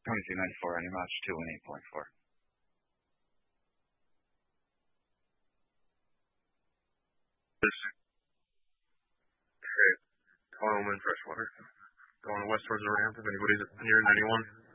2394 any match 218.4. Hey, home in Freshwater. Going west towards the ramp. If anybody's near 91.